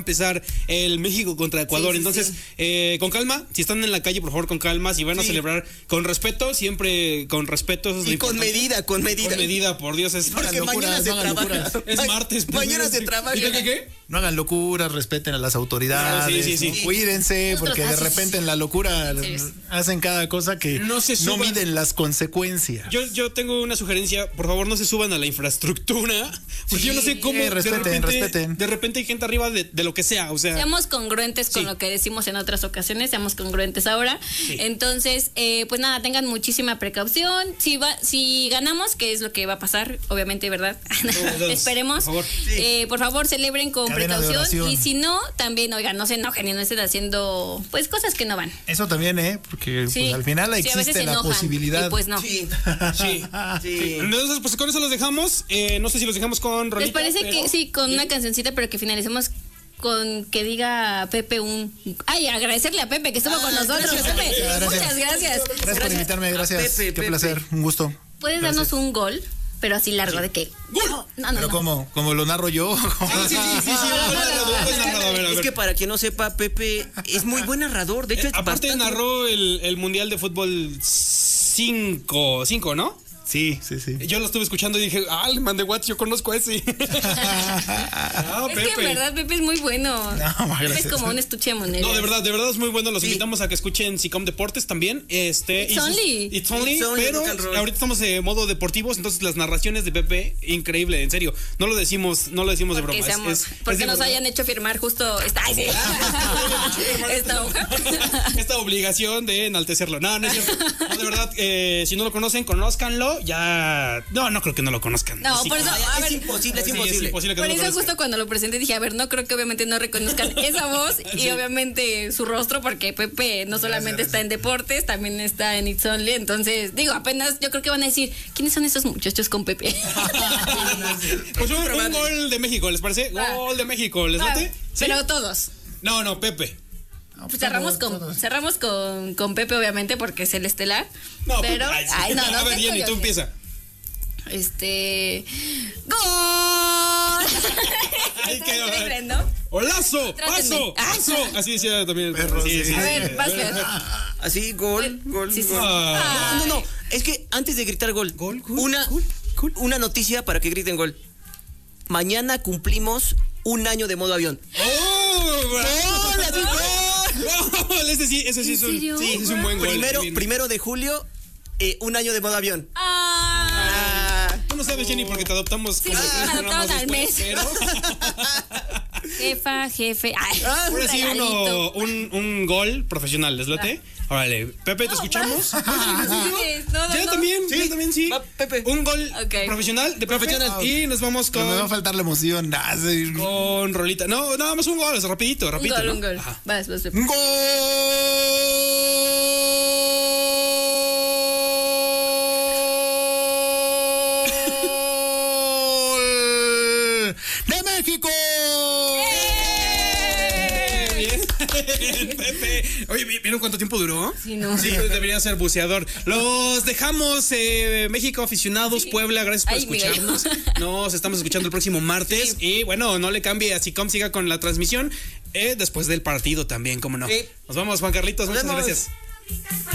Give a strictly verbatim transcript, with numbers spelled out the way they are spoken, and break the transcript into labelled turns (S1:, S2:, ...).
S1: empezar el México contra Ecuador, sí, sí, entonces sí. Eh, con calma, si están en la calle, por favor, con calma, si van a sí. celebrar con respeto, siempre con respeto, eso es
S2: y con medida, con medida.
S1: Con medida, por Dios, es
S2: porque
S1: locuras,
S2: mañana se
S1: no
S2: trabaja.
S1: Es martes.
S2: Mañana se trabaja.
S1: ¿Y qué, qué, qué?
S3: No hagan locuras, respeten a las autoridades, sí, sí, sí. ¿no? Cuídense, porque de repente en la locura sí, sí. hacen cada cosa que no, se no miden las consecuencias.
S1: Yo, yo tengo una sugerencia, por favor, no se suban a la infraestructura, porque sí, yo no sé cómo
S3: eh, respeten,
S1: de, repente,
S3: respeten.
S1: de repente hay gente arriba de, de lo que sea, o sea.
S4: Seamos congruentes con sí. lo que decimos en otras ocasiones, seamos congruentes ahora. Sí. Entonces, eh, pues nada, tengan muchísima precaución. Si va, si ganamos, que es lo que va a pasar, obviamente, ¿verdad? No, esperemos. Por favor, sí. eh, por favor celebren con Cadena precaución. Y si no, también, oigan, no se enojen y no estén haciendo pues cosas que no van.
S3: Eso también, ¿eh? Porque sí. pues, al final existe sí, la posibilidad.
S4: Y pues no.
S1: Sí. sí. sí. Entonces, pues con eso los dejamos. Eh, no sé si los dejamos con Rolita.
S4: ¿Les parece
S1: pero...
S4: que sí, con ¿sí? una cancioncita, pero que finalicemos con que diga Pepe un... Ay, agradecerle a Pepe que estuvo ah, con nosotros. Gracias, Pepe, gracias. Muchas gracias.
S3: Gracias. Gracias por invitarme, gracias. Pepe, Qué Pepe. placer, un gusto.
S4: ¿Puedes
S3: gracias.
S4: darnos un gol? Pero así largo, sí. de que... No, no,
S3: Pero
S4: no.
S3: como, como lo narro yo.
S1: Ah, sí, sí, sí, sí, no, no, no, no,
S2: es que para quien no sepa, Pepe es muy buen narrador. De hecho, es
S1: aparte bastante... narró el, el Mundial de Fútbol cinco, cinco, ¿no?
S3: Sí, sí, sí.
S1: Yo lo estuve escuchando y dije, ah, el man de Watts, yo conozco a ese.
S4: ah, es Pepe. que en verdad Pepe es muy bueno. No, Pepe es como un estuche de monedas.
S1: No, de verdad, de verdad es muy bueno. Los sí. invitamos a que escuchen Sicom Deportes también. Este,
S4: It's only.
S1: Sus, it's only, It's only pero ahorita estamos de modo deportivos, entonces las narraciones de Pepe, increíble, en serio. No lo decimos, no lo decimos
S4: porque
S1: de broma.
S4: Seamos, es, es, porque es nos verdad. hayan hecho firmar justo esta, ay, sí. esta hoja.
S1: Esta obligación de enaltecerlo. No, no es cierto. No, de verdad, eh, si no lo conocen, conózcanlo. Ya, no, no creo que no lo conozcan.
S4: No, por eso, a
S2: es
S4: ver,
S2: imposible, es
S1: sí,
S2: imposible.
S1: Es imposible que
S4: por
S1: no
S4: eso
S1: lo
S4: justo cuando lo presenté dije, a ver, no creo que obviamente no reconozcan esa voz sí. y obviamente su rostro, porque Pepe no solamente gracias, está gracias. en deportes, también está en It's Only, entonces, digo, apenas yo creo que van a decir, ¿quiénes son estos muchachos con Pepe?
S1: Pues un, un gol de México, ¿les parece? Ah. Gol de México, ¿les late? Ah,
S4: ¿sí? Pero todos.
S1: No, no, Pepe.
S4: Pues cerramos con todos. cerramos con, con Pepe, obviamente, porque es el estelar. No, pero ay, sí. ay, no, no.
S1: A ver, Jenny, tú empieza.
S4: Este. ¡Gol!
S1: Ay, qué ¿no? ¡Olazo! ¡Paso! ¡Paso! Así decía también.
S3: Perro,
S1: sí, sí,
S4: a ver,
S1: sí.
S4: vas a ver.
S2: Así, gol, gol,
S4: sí, sí.
S2: gol. Ah. No, no, no. Es que antes de gritar gol, gol, gol una, gol, gol. una noticia para que griten gol. Mañana cumplimos un año de modo avión.
S1: ¡Oh! ¡Gol! ¡Así gol! Ese sí, ese sí es un, sí, ese es un buen gol.
S2: Primero, primero de julio, eh, un año de modo avión.
S4: Ah.
S1: Ah. Tú no sabes, Jenny, porque te adoptamos.
S4: Sí, como me adoptaron al mes. Pero... Jefa, jefe. Ay,
S1: ahora sí, uno, un, un gol profesional, ¿les late? Ah. Órale, Pepe, ¿te no, escuchamos?
S4: No, no,
S1: yo
S4: no.
S1: también,
S2: ¿Sí?
S1: yo también sí.
S2: Va, Pepe.
S1: Un gol
S4: okay.
S1: profesional, de profesional. Ah, y nos vamos con.
S3: No me va a faltar la emoción. Ah, sí.
S1: Con Rolita. No, nada más un gol, es rapidito, rapidito.
S4: Un gol,
S1: ¿no?
S4: un gol.
S1: Ajá.
S4: Vas, vas, Pepe.
S1: ¡Gol!
S3: ¡De México!
S1: Pepe. Oye, ¿vieron cuánto tiempo duró?
S4: Sí, no.
S1: Sí, debería ser buceador. Los dejamos, eh, México aficionados, sí. Puebla, gracias por Ay, escucharnos. Miguel. Nos estamos escuchando el próximo martes. Sí. Y bueno, no le cambie a Sicom, siga con la transmisión eh, después del partido también, cómo no. Sí. Nos vamos, Juan Carlitos, muchas gracias.